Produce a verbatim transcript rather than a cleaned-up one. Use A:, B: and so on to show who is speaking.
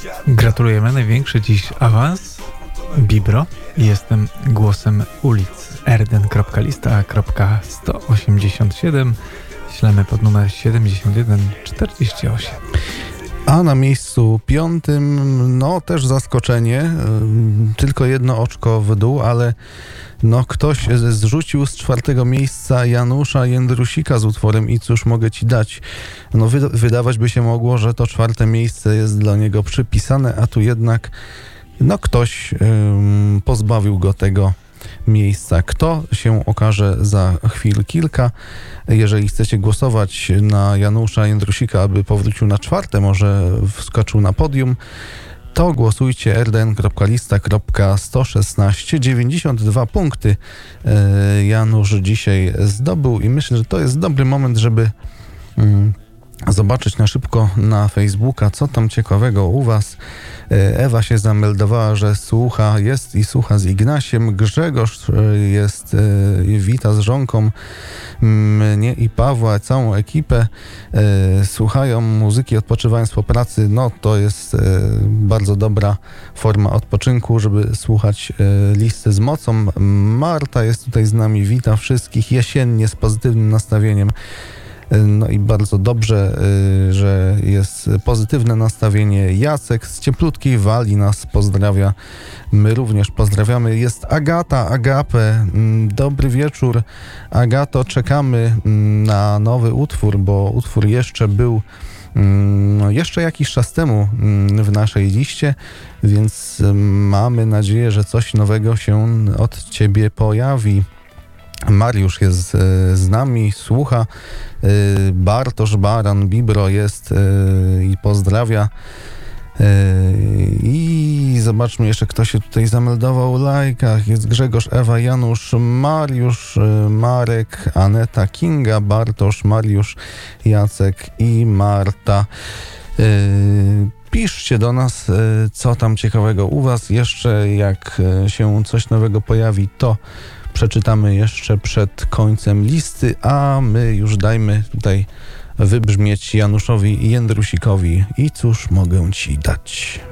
A: Gratulujemy, największy dziś awans. Bibro. Jestem głosem ulic. erden kropka lista kropka sto osiemdziesiąt siedem. Ślemy pod numer siedemdziesiąt jeden czterdzieści osiem.
B: A na miejscu piątym, no też zaskoczenie, tylko jedno oczko w dół, ale no ktoś zrzucił z czwartego miejsca Janusza Jędrusika z utworem I cóż mogę ci dać. No wy, wydawać by się mogło, że to czwarte miejsce jest dla niego przypisane, a tu jednak no ktoś ym, pozbawił go tego miejsca. Kto się okaże za chwil kilka. Jeżeli chcecie głosować na Janusza Jędrusika, aby powrócił na czwarte, może wskoczył na podium, to głosujcie erden kropka lista kropka sto szesnaście. dziewięćdziesiąt dwa punkty Janusz dzisiaj zdobył i myślę, że to jest dobry moment, żeby mm, zobaczyć na szybko na Facebooka, co tam ciekawego u was. Ewa się zameldowała, że słucha, jest i słucha z Ignasiem. Grzegorz jest, wita z żonką mnie i Pawła, całą ekipę. Słuchają muzyki, odpoczywając po pracy. No to jest bardzo dobra forma odpoczynku, żeby słuchać listy z mocą. Marta jest tutaj z nami, wita wszystkich jesiennie z pozytywnym nastawieniem. No i bardzo dobrze, że jest pozytywne nastawienie. Jacek z cieplutkiej Walii nas pozdrawia. My również pozdrawiamy. Jest Agata, Agapę. Dobry wieczór. Agato, czekamy na nowy utwór, bo utwór jeszcze był no, jeszcze jakiś czas temu w naszej liście, więc mamy nadzieję, że coś nowego się od ciebie pojawi. Mariusz jest z nami, słucha. Bartosz Baran, Bibro jest i pozdrawia. I zobaczmy jeszcze, kto się tutaj zameldował w lajkach. Jest Grzegorz, Ewa, Janusz, Mariusz, Marek, Aneta, Kinga, Bartosz, Mariusz, Jacek i Marta. Piszcie do nas, co tam ciekawego u was. Jeszcze jak się coś nowego pojawi, to przeczytamy jeszcze przed końcem listy, a my już dajmy tutaj wybrzmieć Januszowi Jędrusikowi I cóż mogę ci dać.